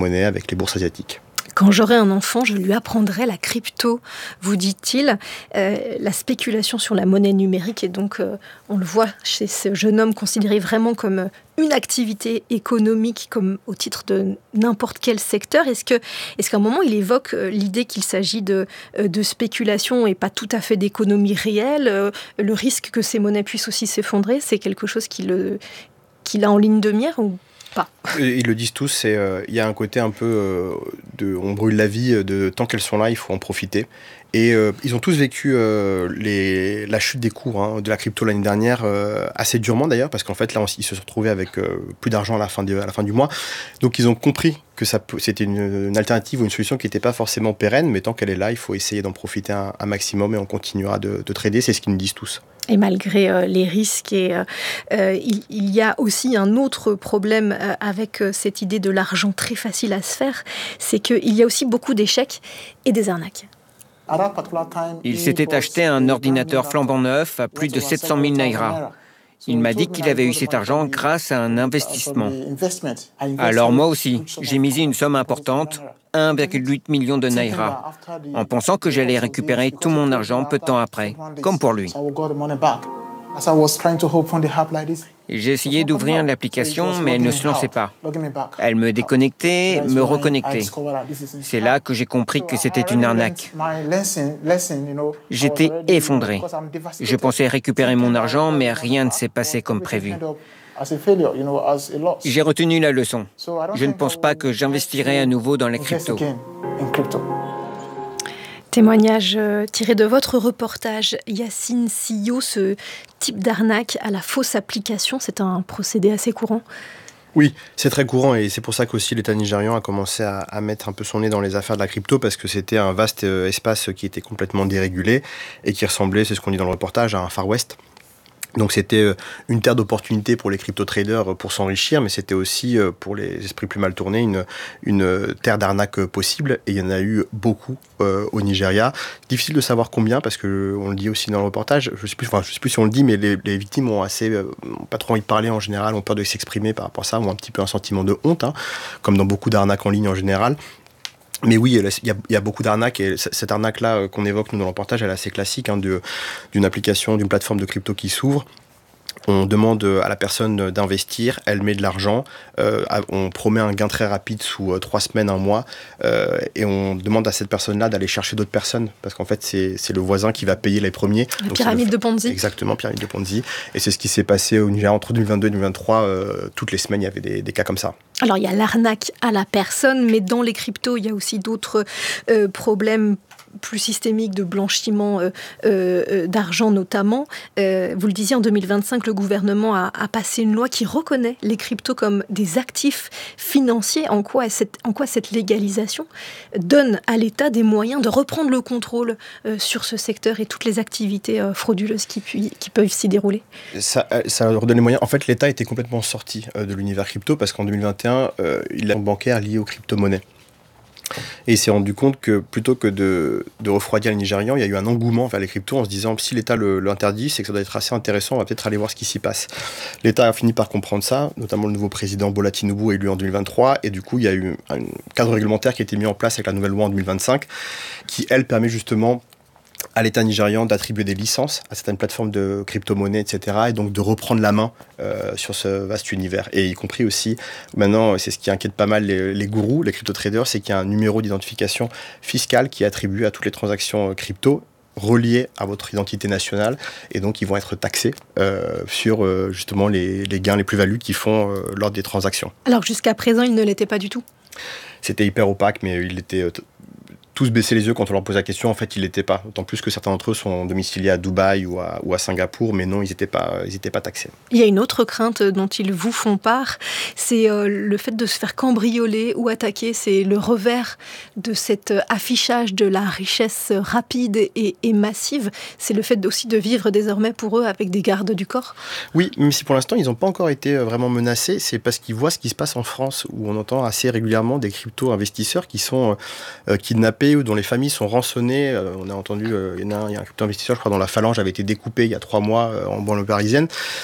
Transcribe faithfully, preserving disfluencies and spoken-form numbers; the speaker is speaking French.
crypto-monnaies avec les bourses asiatiques. Quand j'aurai un enfant, je lui apprendrai la crypto, vous dit-il. Euh, la spéculation sur la monnaie numérique, et donc euh, on le voit chez ce jeune homme considéré vraiment comme une activité économique, comme au titre de n'importe quel secteur. Est-ce que, est-ce qu'à un moment, il évoque euh, l'idée qu'il s'agit de, euh, de spéculation et pas tout à fait d'économie réelle, euh, le risque que ces monnaies puissent aussi s'effondrer, c'est quelque chose qu'il, euh, qu'il a en ligne de mire ou pas? Ils le disent tous, c'est, euh, il y a un côté un peu euh, de on brûle la vie, de tant qu'elles sont là, il faut en profiter. Et euh, ils ont tous vécu euh, les, la chute des cours hein, de la crypto l'année dernière, euh, assez durement d'ailleurs, parce qu'en fait là, on, ils se sont retrouvés avec euh, plus d'argent à la, fin de, à la fin du mois. Donc ils ont compris que ça, c'était une, une alternative ou une solution qui n'était pas forcément pérenne, mais tant qu'elle est là, il faut essayer d'en profiter un, un maximum et on continuera de, de trader, c'est ce qu'ils nous disent tous. Et malgré euh, les risques, et, euh, euh, il, il y a aussi un autre problème euh, avec euh, cette idée de l'argent très facile à se faire, c'est qu'il y a aussi beaucoup d'échecs et des arnaques. Il s'était acheté un ordinateur flambant neuf à plus de sept cent mille naira. Il m'a dit qu'il avait eu cet argent grâce à un investissement. Alors moi aussi, j'ai misé une somme importante, un virgule huit million de naira, en pensant que j'allais récupérer tout mon argent peu de temps après, comme pour lui. J'ai essayé d'ouvrir l'application, mais elle ne se lançait pas. Elle me déconnectait, me reconnectait. C'est là que j'ai compris que c'était une arnaque. J'étais effondré. Je pensais récupérer mon argent, mais rien ne s'est passé comme prévu. J'ai retenu la leçon. Je ne pense pas que j'investirai à nouveau dans les cryptos. Témoignage tiré de votre reportage, Yacine Sio, ce type d'arnaque à la fausse application, c'est un procédé assez courant. Oui, c'est très courant et c'est pour ça qu'aussi l'État nigérian a commencé à, à mettre un peu son nez dans les affaires de la crypto parce que c'était un vaste espace qui était complètement dérégulé et qui ressemblait, c'est ce qu'on dit dans le reportage, à un Far West. Donc c'était une terre d'opportunités pour les crypto-traders pour s'enrichir, mais c'était aussi pour les esprits plus mal tournés une, une terre d'arnaque possible. Et il y en a eu beaucoup euh, au Nigeria. Difficile de savoir combien, parce que on le dit aussi dans le reportage. Je ne sais plus, enfin, je sais plus si on le dit, mais les, les victimes ont assez, euh, pas trop envie de parler en général, ont peur de s'exprimer par rapport à ça, ont un petit peu un sentiment de honte, hein, comme dans beaucoup d'arnaques en ligne en général. Mais oui, il y a, il y a beaucoup d'arnaques et cette arnaque-là qu'on évoque nous dans le reportage, elle est assez classique hein, de, d'une application, d'une plateforme de crypto qui s'ouvre. On demande à la personne d'investir, elle met de l'argent, euh, on promet un gain très rapide sous euh, trois semaines, un mois, euh, et on demande à cette personne-là d'aller chercher d'autres personnes, parce qu'en fait c'est, c'est le voisin qui va payer les premiers. La Donc pyramide le... de Ponzi. Exactement, pyramide de Ponzi. Et c'est ce qui s'est passé au Nigeria entre deux mille vingt-deux et deux mille vingt-trois, euh, toutes les semaines il y avait des, des cas comme ça. Alors il y a l'arnaque à la personne, mais dans les cryptos il y a aussi d'autres euh, problèmes plus systémique de blanchiment euh, euh, d'argent notamment. Euh, vous le disiez, en deux mille vingt-cinq, le gouvernement a, a passé une loi qui reconnaît les cryptos comme des actifs financiers. En quoi cette, en quoi cette légalisation donne à l'État des moyens de reprendre le contrôle euh, sur ce secteur et toutes les activités euh, frauduleuses qui, pu, qui peuvent s'y dérouler? Ça, ça leur donne les moyens. En fait, l'État était complètement sorti euh, de l'univers crypto parce qu'en deux mille vingt et un, euh, il a un bancaire lié aux crypto-monnaies. Et il s'est rendu compte que plutôt que de, de refroidir les Nigérians, il y a eu un engouement vers les cryptos en se disant si l'État le, l'interdit, c'est que ça doit être assez intéressant, on va peut-être aller voir ce qui s'y passe. L'État a fini par comprendre ça, notamment le nouveau président Bola Tinubu élu en deux mille vingt-trois, et du coup il y a eu un cadre réglementaire qui a été mis en place avec la nouvelle loi en deux mille vingt-cinq, qui elle permet justement à l'État nigérian d'attribuer des licences à certaines plateformes de crypto-monnaies, et cetera, et donc de reprendre la main euh, sur ce vaste univers. Et y compris aussi, maintenant, c'est ce qui inquiète pas mal les, les gourous, les crypto-traders, c'est qu'il y a un numéro d'identification fiscale qui est attribué à toutes les transactions crypto, reliées à votre identité nationale, et donc ils vont être taxés euh, sur euh, justement les, les gains, les plus-values qu'ils font euh, lors des transactions. Alors jusqu'à présent, ils ne l'étaient pas du tout? C'était hyper opaque, mais il était... Euh, tous baissaient les yeux quand on leur posait la question. En fait, ils l'étaient pas. D'autant plus que certains d'entre eux sont domiciliés à Dubaï ou à, ou à Singapour, mais non, ils n'étaient pas, ils étaient pas taxés. Il y a une autre crainte dont ils vous font part, c'est euh, le fait de se faire cambrioler ou attaquer. C'est le revers de cet affichage de la richesse rapide et, et massive. C'est le fait aussi de vivre désormais pour eux avec des gardes du corps. Oui, même si pour l'instant, ils n'ont pas encore été vraiment menacés. C'est parce qu'ils voient ce qui se passe en France, où on entend assez régulièrement des crypto-investisseurs qui sont euh, kidnappés ou dont les familles sont rançonnées. Euh, on a entendu, euh, il y en a un, il y a un crypto-investisseur, je crois, dont la phalange avait été découpée il y a trois mois euh, en banlieue parisienne.